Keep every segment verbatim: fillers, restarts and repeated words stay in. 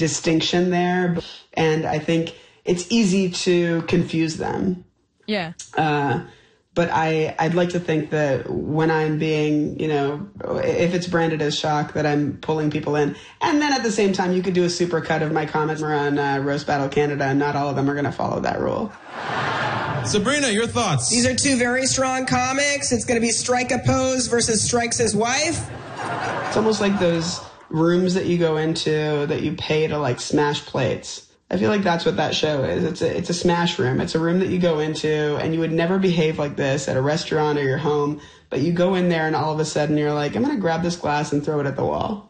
distinction there. And I think it's easy to confuse them. Yeah. Uh, but I, I'd like to think that when I'm being, you know, if it's branded as shock, that I'm pulling people in. And then at the same time, you could do a super cut of my comments around uh, Roast Battle Canada, and not all of them are going to follow that rule. Sabrina, your thoughts? These are two very strong comics. It's going to be Strike a Pose versus Strikes His Wife. It's almost like those rooms that you go into that you pay to, like, smash plates. I feel like that's what that show is. It's a, it's a smash room. It's a room that you go into, and you would never behave like this at a restaurant or your home, but you go in there and all of a sudden you're like, I'm going to grab this glass and throw it at the wall.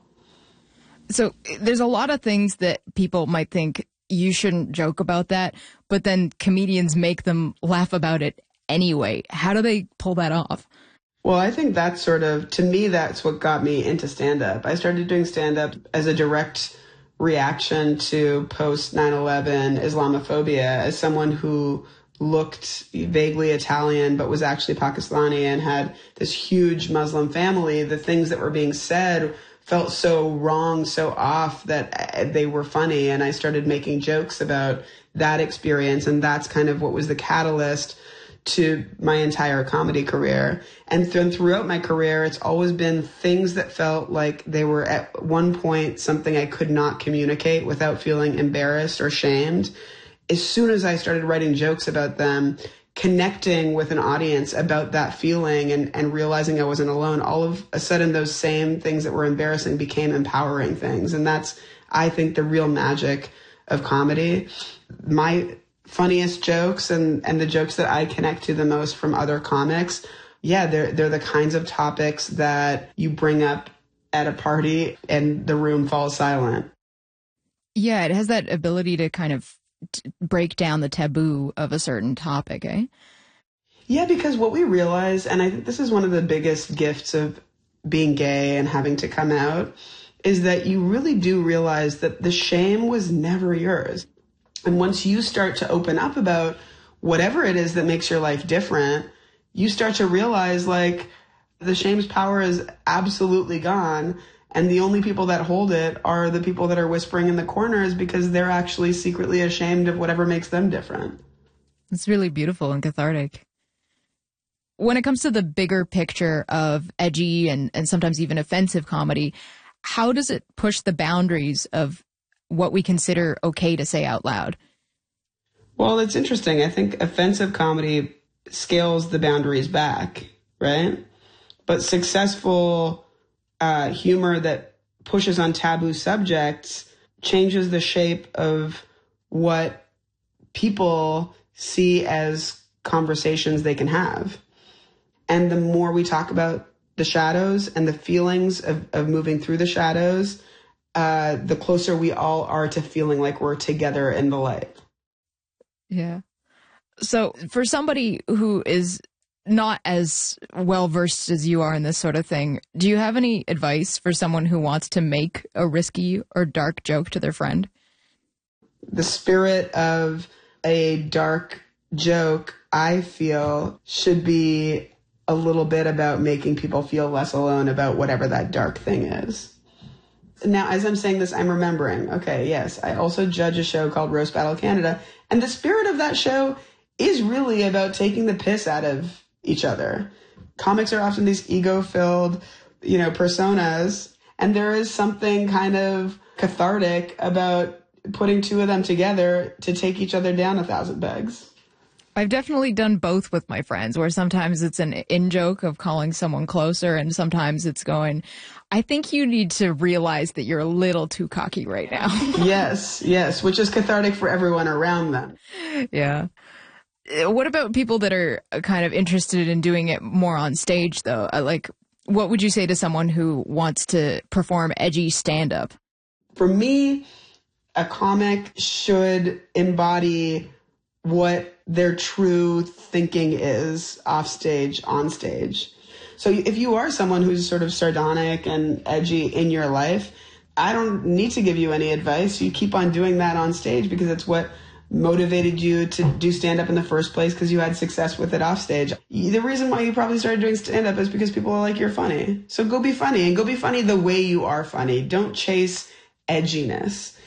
So there's a lot of things that people might think you shouldn't joke about that, but then comedians make them laugh about it anyway. How do they pull that off? Well, I think that's sort of, to me, that's what got me into stand-up. I started doing stand-up as a direct reaction to post nine eleven Islamophobia, as someone who looked vaguely Italian but was actually Pakistani and had this huge Muslim family. The things that were being said felt so wrong, so off, that they were funny. And I started making jokes about that experience. And that's kind of what was the catalyst to my entire comedy career. And th- throughout my career, it's always been things that felt like they were at one point something I could not communicate without feeling embarrassed or shamed. As soon as I started writing jokes about them, connecting with an audience about that feeling and, and realizing I wasn't alone, all of a sudden those same things that were embarrassing became empowering things. And that's, I think, the real magic of comedy. My funniest jokes and, and the jokes that I connect to the most from other comics, yeah, they're, they're the kinds of topics that you bring up at a party and the room falls silent. Yeah, it has that ability to kind of t- break down the taboo of a certain topic, eh? Yeah, because what we realize, and I think this is one of the biggest gifts of being gay and having to come out, is that you really do realize that the shame was never yours. And once you start to open up about whatever it is that makes your life different, you start to realize, like, the shame's power is absolutely gone. And the only people that hold it are the people that are whispering in the corners because they're actually secretly ashamed of whatever makes them different. It's really beautiful and cathartic. When it comes to the bigger picture of edgy and, and sometimes even offensive comedy, how does it push the boundaries of what we consider okay to say out loud? Well, it's interesting. I think offensive comedy scales the boundaries back, right? But successful uh, humor that pushes on taboo subjects changes the shape of what people see as conversations they can have. And the more we talk about the shadows and the feelings of, of moving through the shadows, uh, the closer we all are to feeling like we're together in the light. Yeah. So for somebody who is not as well versed as you are in this sort of thing, do you have any advice for someone who wants to make a risky or dark joke to their friend? The spirit of a dark joke, I feel, should be a little bit about making people feel less alone about whatever that dark thing is. Now, as I'm saying this, I'm remembering, okay, yes, I also judge a show called Roast Battle Canada, and the spirit of that show is really about taking the piss out of each other. Comics are often these ego-filled, you know, personas, and there is something kind of cathartic about putting two of them together to take each other down a thousand pegs. I've definitely done both with my friends, where sometimes it's an in-joke of calling someone closer, and sometimes it's going, I think you need to realize that you're a little too cocky right now. Yes, yes, which is cathartic for everyone around them. Yeah. What about people that are kind of interested in doing it more on stage, though? Like, what would you say to someone who wants to perform edgy stand-up? For me, a comic should embody what their true thinking is off stage, on stage. So if you are someone who's sort of sardonic and edgy in your life, I don't need to give you any advice. You keep on doing that on stage because it's what motivated you to do stand-up in the first place, because you had success with it off stage. The reason why you probably started doing stand-up is because people are like, you're funny. So go be funny, and go be funny the way you are funny. Don't chase edginess.